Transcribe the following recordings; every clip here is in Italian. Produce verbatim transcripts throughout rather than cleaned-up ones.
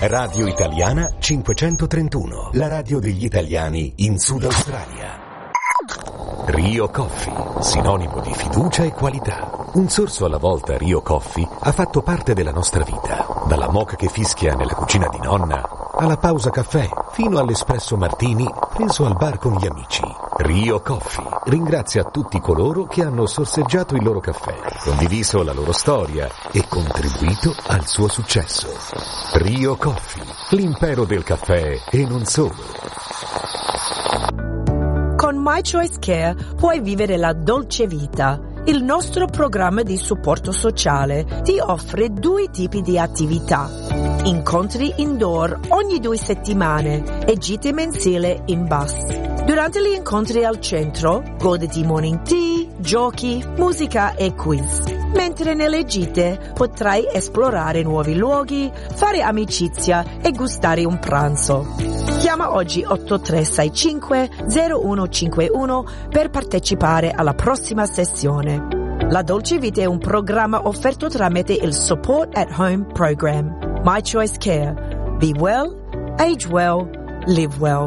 Radio Italiana cinquecentotrentuno, la radio degli italiani in Sud Australia. Rio Coffee, sinonimo di fiducia e qualità. Un sorso alla volta Rio Coffee ha fatto parte della nostra vita. Dalla moka che fischia nella cucina di nonna, alla pausa caffè, fino all'espresso martini preso al bar con gli amici. Rio Coffee ringrazia tutti coloro che hanno sorseggiato il loro caffè, condiviso la loro storia e contribuito al suo successo. Rio Coffee, l'impero del caffè e non solo. Con My Choice Care puoi vivere la dolce vita. Il nostro programma di supporto sociale ti offre due tipi di attività. Incontri indoor ogni due settimane e gite mensili in bus. Durante gli incontri al centro, goditi morning tea, giochi, musica e quiz. Mentre nelle gite potrai esplorare nuovi luoghi, fare amicizia e gustare un pranzo. Chiama oggi otto tre sei cinque zero uno cinque uno per partecipare alla prossima sessione. La Dolce Vita è un programma offerto tramite il Support at Home Program. My Choice Care. Be well, age well, live well.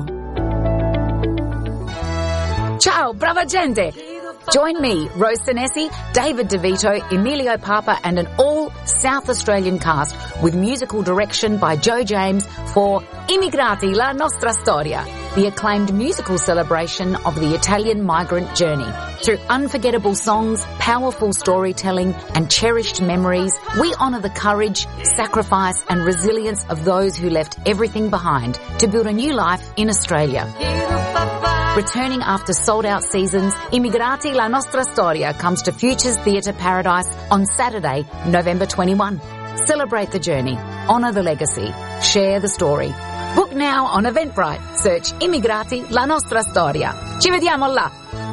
Ciao, brava gente! Join me, Rose Senesi, David DeVito, Emilio Papa and an all South Australian cast with musical direction by Joe James for Immigrati, la nostra storia, the acclaimed musical celebration of the Italian migrant journey. Through unforgettable songs, powerful storytelling and cherished memories, we honour the courage, sacrifice and resilience of those who left everything behind to build a new life in Australia. Returning after sold-out seasons, Immigrati, la nostra storia comes to Futures Theatre Paradise on Saturday, November twenty-first. Celebrate the journey, honour the legacy, share the story. Book now on Eventbrite. Search Immigrati, la nostra storia. Ci vediamo là!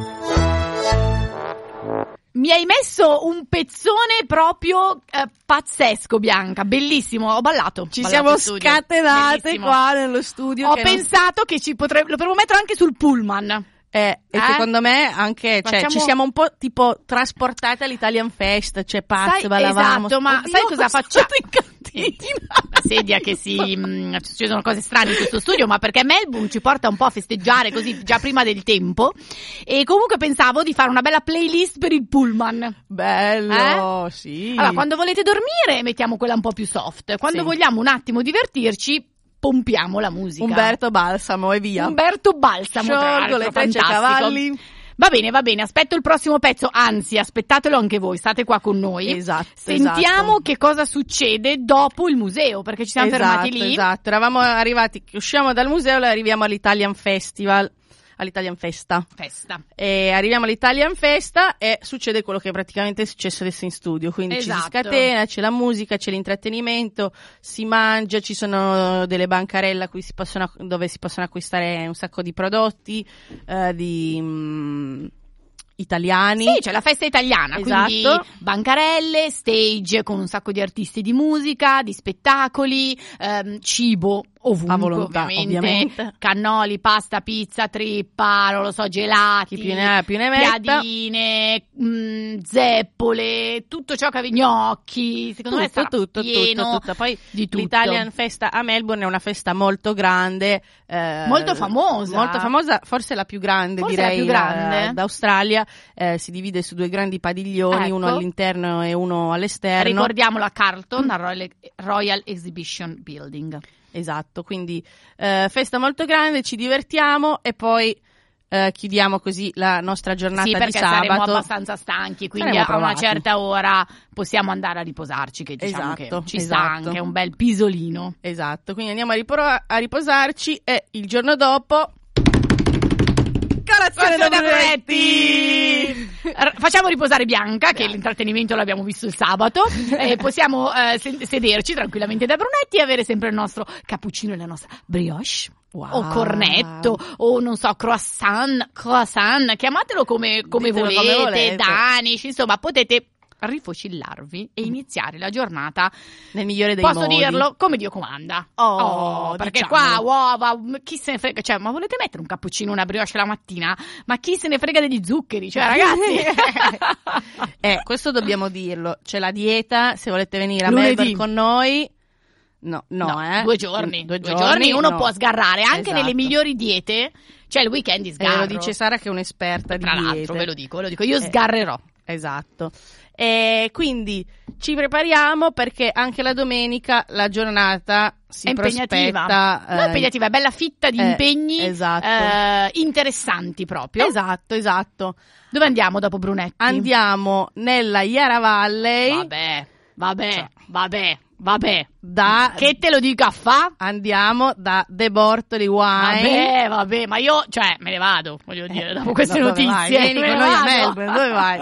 Mi hai messo un pezzone proprio eh, pazzesco, Bianca, bellissimo, ho ballato. Ci ballato siamo scatenate bellissimo. Qua nello studio. Ho che pensato non... che ci potrebbe, lo potremmo mettere anche sul pullman. Eh, e eh? secondo me anche, cioè, Facciamo... ci siamo un po' tipo trasportate all'Italian Fest, cioè pazze, ballavamo. Esatto, ma Oddio, sai cosa facciamo? In cantina. La sedia che si, mh, succedono cose strane in questo studio, ma perché Melbourne ci porta un po' a festeggiare così già prima del tempo, e comunque pensavo di fare una bella playlist per il pullman. Bello, eh? sì. Allora, quando volete dormire mettiamo quella un po' più soft, quando sì. vogliamo un attimo divertirci pompiamo la musica. Umberto Balsamo e via. Umberto Balsamo, sciolgo le trecce cavalli. Va bene, va bene, aspetto il prossimo pezzo, anzi aspettatelo anche voi, state qua con noi. Esatto. Sentiamo esatto. che cosa succede dopo il museo, perché ci siamo esatto, fermati lì. Esatto, eravamo arrivati, usciamo dal museo e arriviamo all'Italian Festival. All'Italian Festa. Festa. E arriviamo all'Italian Festa e succede quello che praticamente è successo adesso in studio, quindi esatto. ci si scatena, c'è la musica, c'è l'intrattenimento, si mangia, ci sono delle bancarelle a cui si possono, dove si possono acquistare un sacco di prodotti eh, di mh, italiani. Sì, c'è la festa italiana, esatto. Quindi bancarelle, stage con un sacco di artisti di musica, di spettacoli, ehm, cibo ovunque, a volontà, ovviamente. ovviamente. Cannoli, pasta, pizza, trippa, non lo so, gelati, Chi più ne ha più ne metta. piadine, mh, zeppole, tutto ciò che aveva, gnocchi, secondo tutto, me sarà tutto, pieno tutto, tutto. Poi di tutto. l'Italian Festa a Melbourne è una festa molto grande, eh, molto famosa, molto famosa, forse la più grande, forse direi, la più grande. La, d'Australia. Eh, si divide su due grandi padiglioni, ecco. uno all'interno e uno all'esterno. Ricordiamolo a Carlton, al Royal, Royal Exhibition Building. Esatto, quindi eh, festa molto grande, ci divertiamo e poi eh, chiudiamo così la nostra giornata sì, di perché sabato. saremo abbastanza stanchi, quindi saremo a una provati. certa ora possiamo andare a riposarci, che diciamo esatto, che ci esatto. sta anche un bel pisolino. Esatto, quindi andiamo a, ripro- a riposarci e il giorno dopo... Colazione da Brunetti! Facciamo riposare Bianca, che l'intrattenimento l'abbiamo visto il sabato, e possiamo eh, sederci tranquillamente da Brunetti e avere sempre il nostro cappuccino e la nostra brioche. Wow. O cornetto, o non so, croissant, croissant, chiamatelo come, come, volete, come volete, Danish, insomma, potete rifocillarvi e iniziare la giornata nel migliore dei posso modi. Posso dirlo come Dio comanda. Oh, oh perché diciamo. qua uova, chi se ne frega, cioè, ma volete mettere un cappuccino, una brioche la mattina? Ma chi se ne frega degli zuccheri? Cioè, ragazzi, eh, questo dobbiamo dirlo. C'è la dieta, se volete venire a lunedì. Melbourne con noi. No, no, no eh. due giorni. Due, due giorni, giorni uno no. può sgarrare, anche Esatto. nelle migliori diete, cioè il weekend di sgarro. E lo dice Sara che è un'esperta di Tra diete. l'altro, ve lo dico, ve lo dico, io Eh, sgarrerò. Esatto. E quindi ci prepariamo perché anche la domenica la giornata si È impegnativa, prospetta. non eh, impegnativa, è bella fitta di eh, impegni esatto. eh, interessanti proprio. Esatto, esatto. Dove andiamo dopo Brunetti? Andiamo nella Yarra Valley. Vabbè, vabbè, vabbè, vabbè. Da, Che te lo dico a fa? andiamo da The Bortoli Wine. Vabbè, vabbè, ma io, cioè, me ne vado, voglio dire, dopo queste Dove notizie. vai? Vieni me con ne noi a vado. Melbourne, dove vai?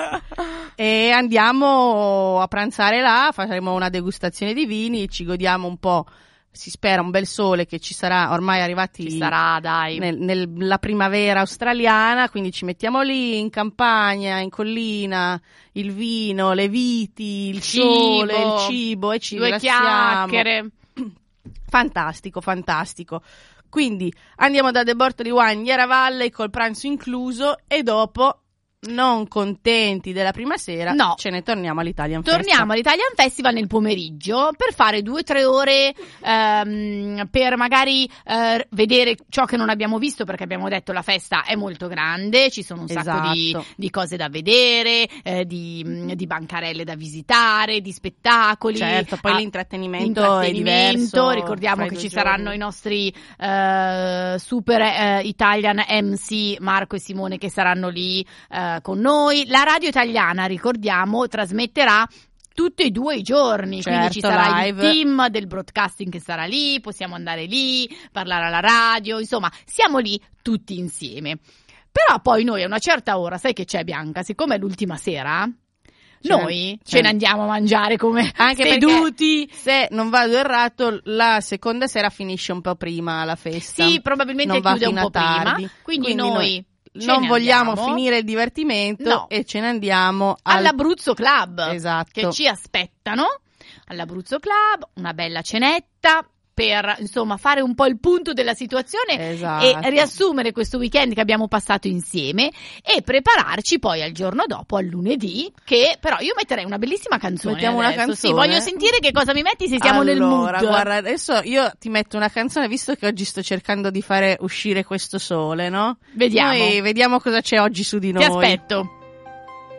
E andiamo a pranzare là, faremo una degustazione di vini, ci godiamo un po', si spera un bel sole che ci sarà, ormai arrivati Ci sarà, dai. nel- nella primavera australiana, quindi ci mettiamo lì in campagna, in collina, il vino, le viti, il Cibo, sole, il cibo e ci due rilassiamo. chiacchiere. Fantastico, fantastico. Quindi andiamo da The Bortoli Wine, Yarra Valley col pranzo incluso e dopo, non contenti della prima sera, No. ce ne torniamo all'Italian Festival. Torniamo all'Italian Festival nel pomeriggio per fare due o tre ore ehm, per magari eh, vedere ciò che non abbiamo visto, perché abbiamo detto la festa è molto grande, ci sono un sacco di, Esatto. di cose da vedere, eh, di, di bancarelle da visitare, di spettacoli. Certo, poi Ah, l'intrattenimento è L'intrattenimento, diverso, ricordiamo fra i che due ci giorni. saranno i nostri eh, super eh, Italian M C Marco e Simone che saranno lì eh, con noi. La radio italiana, ricordiamo, trasmetterà tutti e due i giorni, quindi Certo, ci sarà live. il team del broadcasting che sarà lì, possiamo andare lì, parlare alla radio, insomma, siamo lì tutti insieme. Però poi noi a una certa ora, sai che c'è, Bianca, siccome è l'ultima sera, Cioè, noi cioè- ce ne andiamo a mangiare come Anche seduti. perché, se non vado errato, la seconda sera finisce un po' prima la festa. Sì, probabilmente Non va chiude un fino po' a prima, tardi. quindi, noi ce non ne vogliamo andiamo finire il divertimento No. e ce ne andiamo al- all'Abruzzo Club, Esatto. che ci aspettano all'Abruzzo Club, una bella cenetta per insomma fare un po' il punto della situazione Esatto. e riassumere questo weekend che abbiamo passato insieme e prepararci poi al giorno dopo, al lunedì, che però io metterei una bellissima canzone. Mettiamo una adesso. Sì, canzone? voglio sentire che cosa mi metti se siamo nel mood. Allora, guarda, adesso io ti metto una canzone, visto che oggi sto cercando di fare uscire questo sole, no? Vediamo. Noi vediamo cosa c'è oggi su di Ti noi. aspetto.